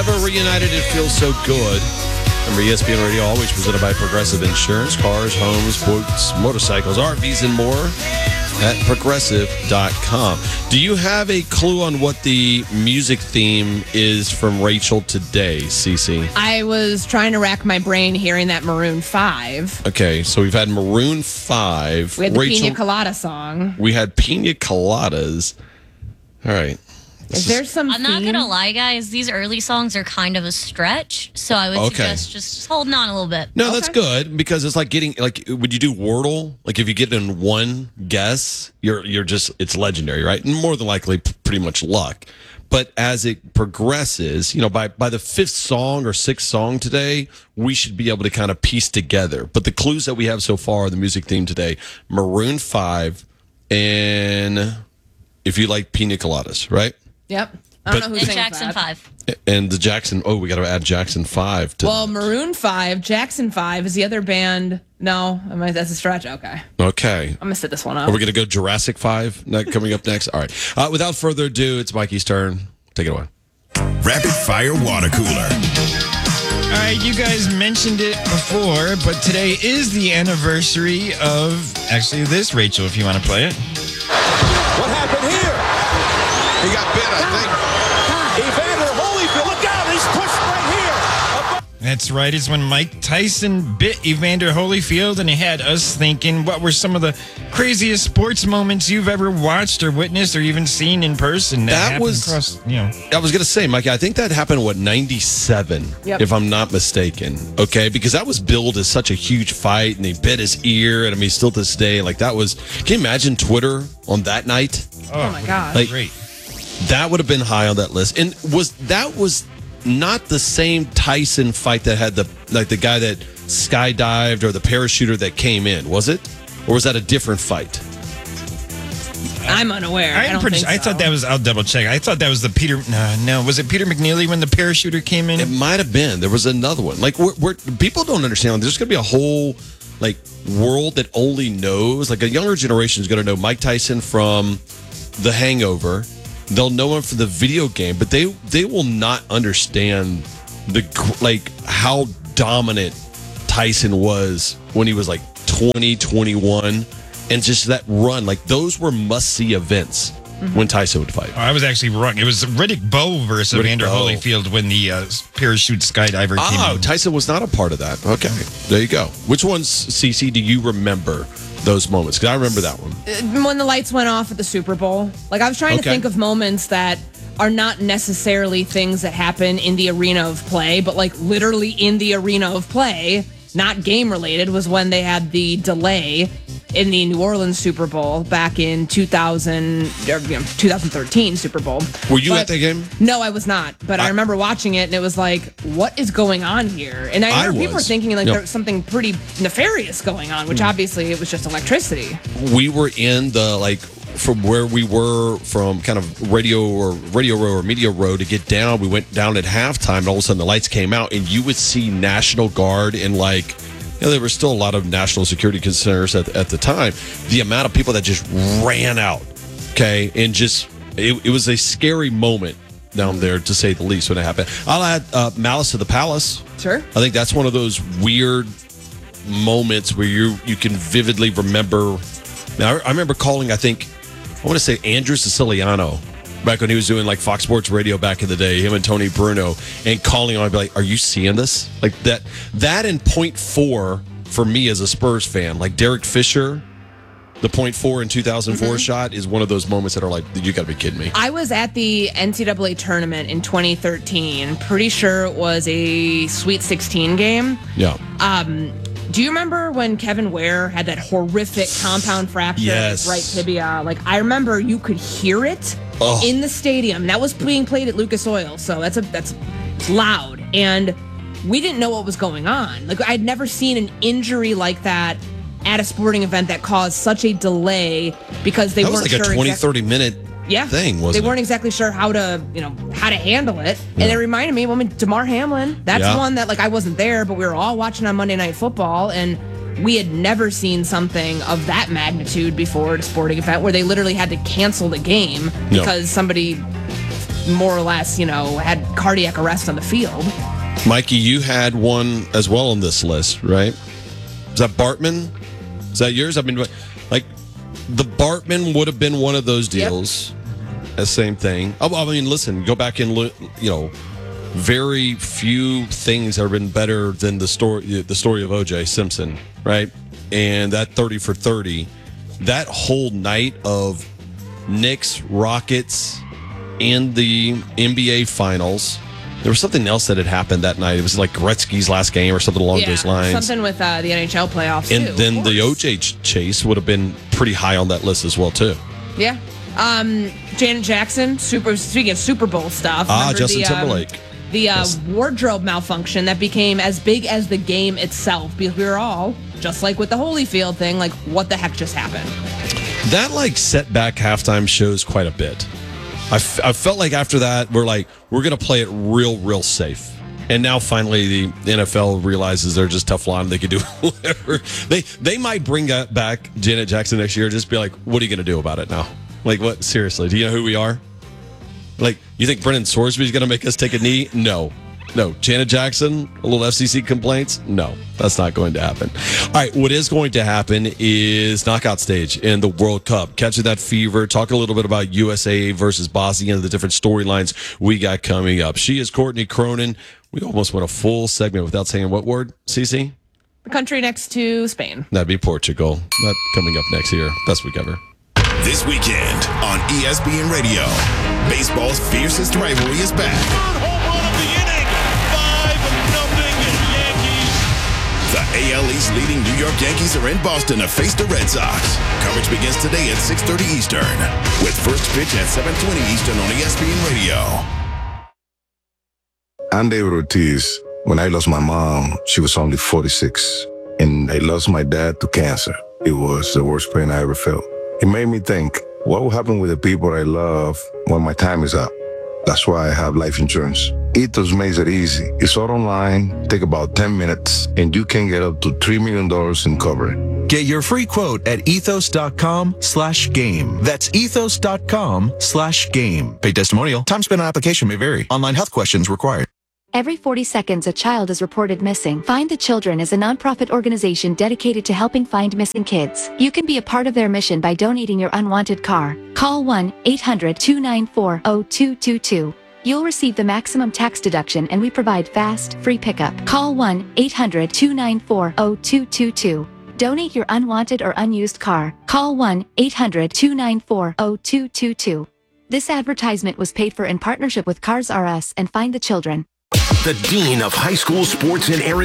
Never reunited. It feels so good. Remember, ESPN Radio always presented by Progressive Insurance. Cars, homes, boats, motorcycles, RVs, and more at Progressive.com. Do you have a clue on what the music theme is from Rachel today, Cece? I was trying to rack my brain hearing that Maroon 5. Okay, so we've had Maroon 5. We had the Pina Colada song. We had Pina Coladas. All right. Is there some I'm not going to lie, guys. These early songs are kind of a stretch, so I would suggest just holding on a little bit. No, that's good because it's like getting would you do Wordle? Like if you get in one guess, you're just it's legendary, right? And more than likely, pretty much luck. But as it progresses, by the fifth song or sixth song today, we should be able to kind of piece together. But the clues that we have so far, the music theme today, Maroon 5, and if you like Pina Coladas, right? Yep. I don't know who sings Jackson that. 5. And the Jackson, we got to add Jackson 5 to Maroon 5, Jackson 5 is the other band. No, that's a stretch. Okay. Okay. I'm going to sit this one up. Are we going to go Jurassic 5 coming up next? All right. Without further ado, it's Mikey's turn. Take it away. Rapid Fire Water Cooler. All right, you guys mentioned it before, but today is the anniversary of actually this, Rachel, if you want to play it. What happened here? He got bit, I think. Evander Holyfield, look out, he's pushed right here. That's right. It's when Mike Tyson bit Evander Holyfield, and it had us thinking, what were some of the craziest sports moments you've ever watched or witnessed or even seen in person? That was across, I was going to say, Mikey, I think that happened, 97, if I'm not mistaken. Okay, because that was billed as such a huge fight, and he bit his ear, and I mean, still to this day, that was, can you imagine Twitter on that night? Oh my God. Great. That would have been high on that list. And was not the same Tyson fight that had the guy that skydived or the parachuter that came in, was it? Or was that a different fight? I'm unaware. I thought that was, I'll double check. I thought that was the Peter, no. Was it Peter McNeely when the parachuter came in? It might have been. There was another one. We're people don't understand. There's going to be a whole, world that only knows. A younger generation is going to know Mike Tyson from The Hangover. They'll know him for the video game, but they will not understand how dominant Tyson was when he was 20, 21, and just that run. Those were must-see events when Tyson would fight. Oh, I was actually wrong. It was Riddick Bowe versus Evander Holyfield when the parachute skydiver came in. Oh, Tyson was not a part of that. Okay, there you go. Which ones, Cece, do you remember those moments? Because I remember that one. When the lights went off at the Super Bowl. I was trying to think of moments that are not necessarily things that happen in the arena of play, but literally in the arena of play, not game related, was when they had the delay in the New Orleans Super Bowl back in 2013 Super Bowl. Were you at that game? No, I was not. But I remember watching it, and it was what is going on here? And I remember people were thinking there was something pretty nefarious going on, which obviously it was just electricity. We were in the from where we were from kind of radio row or media row to get down. We went down at halftime, and all of a sudden the lights came out, and you would see National Guard and there were still a lot of national security concerns at the time. The amount of people that just ran out, okay, and just it was a scary moment down there, to say the least, when it happened. I'll add Malice to the Palace. Sure. I think that's one of those weird moments where you can vividly remember. Now, I remember calling, I want to say Andrew Siciliano, back when he was doing Fox Sports Radio back in the day, him and Tony Bruno, and calling on, I'd be like, are you seeing this? That and point four for me as a Spurs fan, Derek Fisher, the point four in 2004 shot is one of those moments that are you got to be kidding me. I was at the NCAA tournament in 2013. Pretty sure it was a Sweet 16 game. Yeah. Do you remember when Kevin Ware had that horrific compound fracture in his right tibia? I remember you could hear it in the stadium. That was being played at Lucas Oil, so that's loud. And we didn't know what was going on. I'd never seen an injury like that at a sporting event that caused such a delay because they weren't sure. That was a 20, 30 minute thing, wasn't it? They weren't exactly sure how to handle it. And it reminded me, Damar Hamlin, that's one that I wasn't there, but we were all watching on Monday Night Football, and we had never seen something of that magnitude before at a sporting event where they literally had to cancel the game because somebody more or less, had cardiac arrest on the field. Mikey, you had one as well on this list, right? Is that Bartman? Is that yours? I mean, like, the Bartman would have been one of those deals. Yep. The same thing. I mean, listen, go back and look, very few things have been better than the story of O.J. Simpson, right? And that 30 for 30, that whole night of Knicks, Rockets, and the NBA Finals. There was something else that had happened that night. It was like Gretzky's last game or something along those lines. Something with the NHL playoffs, and too. And then the OJ chase would have been pretty high on that list as well, too. Yeah. Janet Jackson, speaking of Super Bowl stuff. Justin Timberlake. The wardrobe malfunction that became as big as the game itself, because we were all, just like with the Holyfield thing, like, what the heck just happened? That, set back halftime shows quite a bit. I felt like after that, we're going to play it real safe. And now finally the NFL realizes they're just Teflon. They can do whatever. They might bring back Janet Jackson next year. Just be like, what are you going to do about it now? Like, what? Seriously, do you know who we are? Like, you think Brendan Sorsby's going to make us take a knee? No. Janet Jackson, a little FCC complaints? No, that's not going to happen. All right, what is going to happen is knockout stage in the World Cup. Catching that fever, talk a little bit about USA versus Bosnia and the different storylines we got coming up. She is Courtney Cronin. We almost went a full segment without saying what word, Cece? The country next to Spain. That'd be Portugal. That coming up next year. Best week ever. This weekend on ESPN Radio, baseball's fiercest rivalry is back. Third home run of the inning. 5-0 Yankees. The AL East leading New York Yankees are in Boston to face the Red Sox. Coverage begins today at 6:30 Eastern, with first pitch at 7:20 Eastern on ESPN Radio. I'm David Ortiz. When I lost my mom, she was only 46, and I lost my dad to cancer. It was the worst pain I ever felt. It made me think, what will happen with the people I love when my time is up? That's why I have life insurance. Ethos makes it easy. It's all online, take about 10 minutes, and you can get up to $3 million in coverage. Get your free quote at ethos.com/game. That's ethos.com/game. Paid testimonial. Time spent on application may vary. Online health questions required. Every 40 seconds, a child is reported missing. Find the Children is a nonprofit organization dedicated to helping find missing kids. You can be a part of their mission by donating your unwanted car. Call 1-800-294-0222. You'll receive the maximum tax deduction, and we provide fast, free pickup. Call 1-800-294-0222. Donate your unwanted or unused car. Call 1-800-294-0222. This advertisement was paid for in partnership with Cars R Us and Find the Children. The Dean of High School Sports in Arizona.